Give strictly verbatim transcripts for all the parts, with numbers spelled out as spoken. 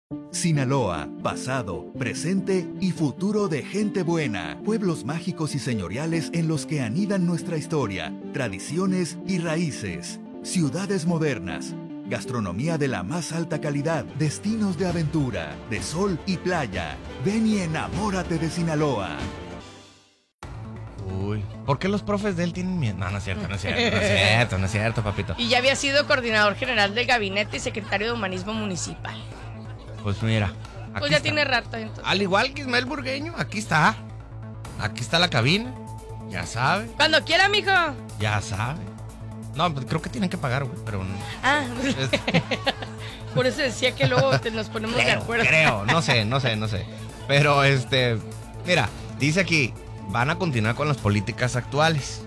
Sinaloa, pasado, presente y futuro de gente buena. Pueblos mágicos y señoriales en los que anidan nuestra historia, tradiciones y raíces. Ciudades modernas, gastronomía de la más alta calidad, destinos de aventura, de sol y playa. Ven y enamórate de Sinaloa. Uy, ¿por qué los profes de él tienen miedo? No, no es cierto, no es cierto, no es cierto, no es cierto, papito. Y ya había sido coordinador general del gabinete y secretario de humanismo municipal. Pues mira, Pues ya está. tiene rato entonces. Al igual que Ismael Burgueño, aquí está. Aquí está la cabina. Ya sabe, Cuando quiera, mijo. ya sabe. No, pues creo que tienen que pagar, güey, pero no. Ah, Es- por eso decía que luego te nos ponemos de creo, acuerdo. creo, no sé, no sé, no sé. Pero este, mira, dice aquí, van a continuar con las políticas actuales.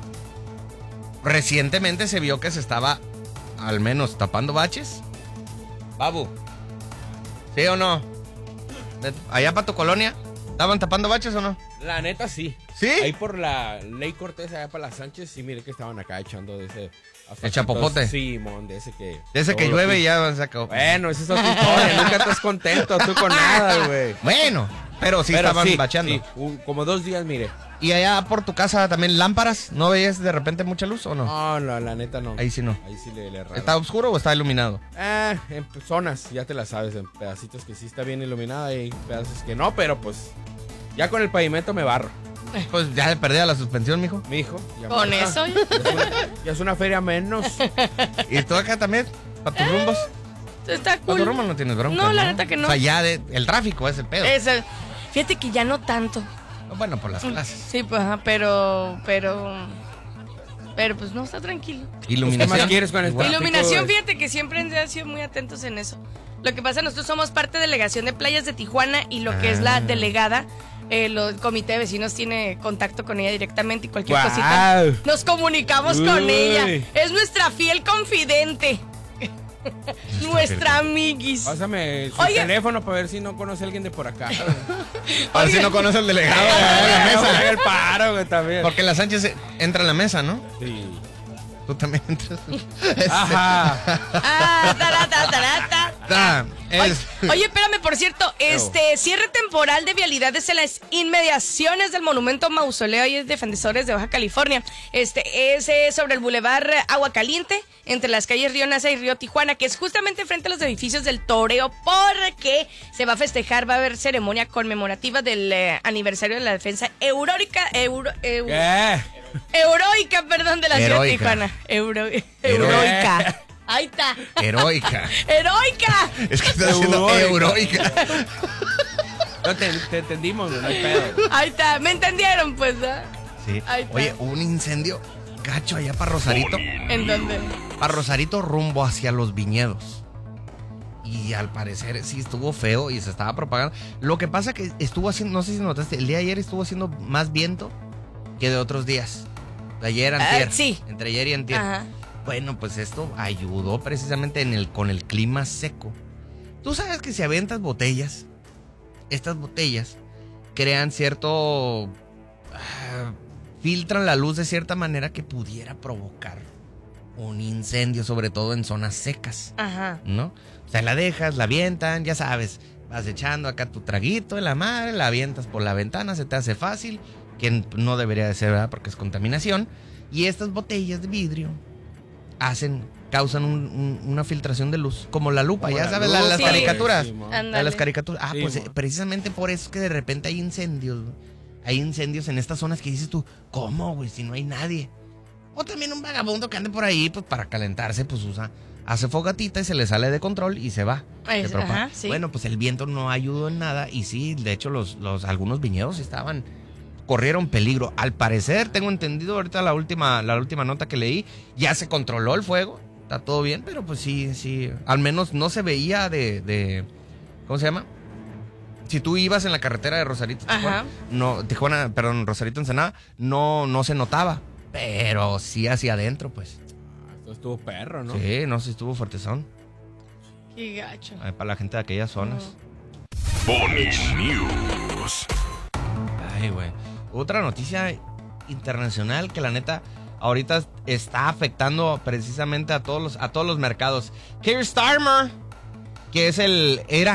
Recientemente se vio que se estaba, al menos, tapando baches. Babu, ¿sí o no? Allá para tu colonia, ¿estaban tapando baches o no? La neta, sí. ¿Sí? Ahí por la Ley Cortés, allá para las Sánchez, sí, mire que estaban acá echando de ese... ¿El chapopote? Sí, mon, de ese que... De ese que todo lo llueve que- y ya se acabó. Bueno, esa es otra historia, nunca estás contento tú con nada, güey. Bueno, pero sí Pero estaban sí, bacheando. sí, un- como dos días, mire. ¿Y allá por tu casa también lámparas? ¿No veías de repente mucha luz o no? No, no, la neta no. Ahí sí no. Ahí sí le, le raro. ¿Está oscuro o está iluminado? Ah, en zonas, ya te la sabes, en pedacitos que sí está bien iluminada y pedazos que no, pero pues ya con el pavimento me barro. Pues ya de perdida la suspensión, mijo. Mi hijo. Ya Con me- eso. Ya es, una, ya es una feria menos. ¿Y tú acá también? ¿Para tus rumbos? Está ¿Para cool. tus rumbos no tienes bronca? No, la neta que no. O sea, ya de, el tráfico es el pedo. Esa- Fíjate que ya no tanto. Bueno, por las clases. Sí, pues, ajá, pero, pero, pero pues no, está tranquilo. Iluminación. ¿Qué más quieres con el Igual. tráfico? Iluminación, fíjate que siempre han sido muy atentos en eso. Lo que pasa, nosotros somos parte de delegación de playas de Tijuana y lo que es la Ah. delegada, eh, lo- el comité de vecinos tiene contacto con ella directamente y cualquier Guau. cosita. Nos comunicamos con Uy. ella. Es nuestra fiel confidente. Nuestra amiguis. Pásame su Oye. teléfono para ver si no conoce a alguien de por acá. A ver si no conoce el delegado de la Haga mesa. el paro, güey, también. Porque la Sánchez entra en la mesa, ¿no? Sí. Tú también entras. Ajá. Ah, tarata, tarata. Ah, Oye, es- oye, espérame, por cierto, este cierre temporal de vialidades en las inmediaciones del monumento Mausoleo y Defensores de Baja California. Este es eh, sobre el bulevar Agua Caliente, entre las calles Río Nasa y Río Tijuana, que es justamente frente a los edificios del Toreo, porque se va a festejar, va a haber ceremonia conmemorativa del eh, aniversario de la defensa eurórica, euro, eu- ¿Qué? heroica, perdón, de la ciudad de Heroica. Tijuana. Euro, heroica. Ahí está. heroica. ¡Heroica! Es que está haciendo Heroica. heroica. No te, te entendimos, güey, no hay pedo. Ahí está, ¿me entendieron pues? ¿Ah? Sí. Ahí está. Oye, hubo un incendio gacho allá para Rosarito. ¿En dónde? Para Rosarito rumbo hacia los viñedos. Y al parecer sí estuvo feo y se estaba propagando. Lo que pasa que estuvo haciendo, no sé si notaste, el día de ayer estuvo haciendo más viento que de otros días. De ayer antier. Ah, sí. Entre ayer y antier. Ajá. Bueno, pues esto ayudó precisamente en el, con el clima seco. Tú sabes que si aventas botellas, estas botellas crean cierto... ah, filtran la luz de cierta manera que pudiera provocar un incendio, sobre todo en zonas secas, Ajá. ¿no? O sea, la dejas, la avientan, ya sabes, vas echando acá tu traguito de la madre, la avientas por la ventana, se te hace fácil, que no debería de ser, ¿verdad? Porque es contaminación. Y estas botellas de vidrio hacen, causan un- un- una filtración de luz, como la lupa, Como ya la sabes, luz, la- las sí. caricaturas. Sí, mo. A Ándale. las caricaturas. Ah, Sí, pues eh, mo. precisamente por eso es que de repente hay incendios, güey. Hay incendios en estas zonas que dices tú, ¿cómo, güey? Si no hay nadie. O también un vagabundo que ande por ahí, pues para calentarse, pues usa, hace fogatita y se le sale de control y se va. Es- Se propaga. ajá, sí. Bueno, pues el viento no ayudó en nada y sí, de hecho los, los algunos viñedos estaban, corrieron peligro. Al parecer, tengo entendido ahorita la última, la última nota que leí, ya se controló el fuego, está todo bien, pero pues sí, sí, al menos no se veía de, de ¿cómo se llama? Si tú ibas en la carretera de Rosarito, Tijuana, Ajá. no, Tijuana, perdón, Rosarito Ensenada, no, no se notaba, pero sí hacia adentro, pues. Esto estuvo perro, ¿no? Sí, no sé si estuvo fuertezón. Qué gacho. Ahí para la gente de aquellas zonas. Bonnie News. Ay, güey. Otra noticia internacional que la neta ahorita está afectando precisamente a todos los, a todos los mercados. Keir Starmer, que es el, era